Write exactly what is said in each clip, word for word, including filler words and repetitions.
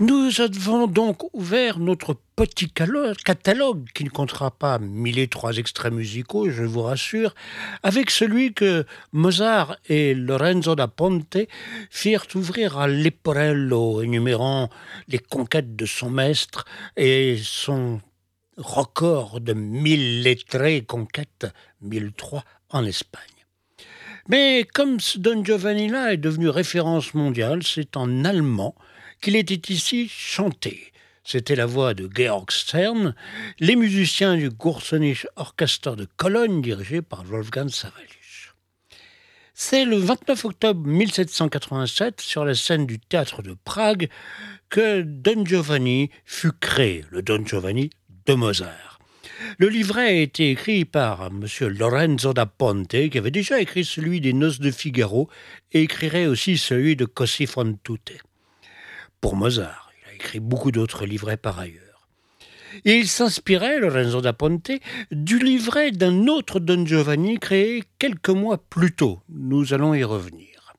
Nous avons donc ouvert notre petit calo- catalogue, qui ne comptera pas mille et trois extraits musicaux, je vous rassure, avec celui que Mozart et Lorenzo da Ponte firent ouvrir à Leporello, énumérant les conquêtes de son maître et son record de mille lettrées conquêtes, mille trois en Espagne. Mais comme ce Don Giovanni-là est devenu référence mondiale, c'est en allemand qu'il était ici chanté. C'était la voix de Georg Stern, les musiciens du Gursenich Orchester de Cologne, dirigé par Wolfgang Sawallisch. C'est le vingt-neuf octobre mille sept cent quatre-vingt-sept, sur la scène du théâtre de Prague, que Don Giovanni fut créé, le Don Giovanni de Mozart. Le livret a été écrit par M. Lorenzo da Ponte, qui avait déjà écrit celui des Noces de Figaro et écrirait aussi celui de Così fan tutte. Pour Mozart, il a écrit beaucoup d'autres livrets par ailleurs. Et il s'inspirait, Lorenzo da Ponte, du livret d'un autre Don Giovanni créé quelques mois plus tôt. Nous allons y revenir.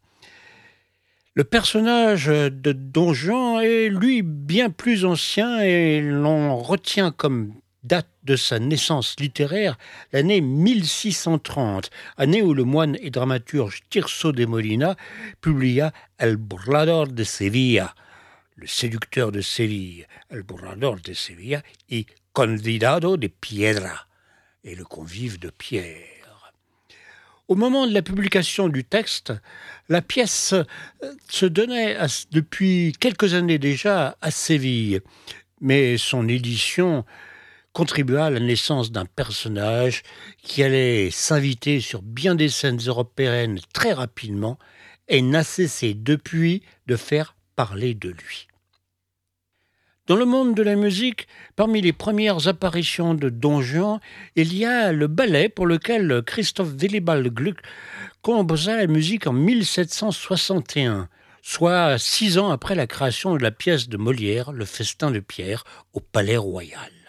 Le personnage de Don Juan est, lui, bien plus ancien et l'on retient comme date de sa naissance littéraire l'année mille six cent trente, année où le moine et dramaturge Tirso de Molina publia El Burlador de Sevilla, le séducteur de Séville, El Burlador de Sevilla, et Convidado de Piedra, et le convive de pierre. Au moment de la publication du texte, la pièce se donnait à, depuis quelques années déjà à Séville, mais son édition contribua à la naissance d'un personnage qui allait s'inviter sur bien des scènes européennes très rapidement et n'a cessé depuis de faire parler de lui. Dans le monde de la musique, parmi les premières apparitions de Don Juan, il y a le ballet pour lequel Christoph Willibald Gluck composa la musique en mille sept cent soixante et un, soit six ans après la création de la pièce de Molière, Le Festin de Pierre, au Palais Royal.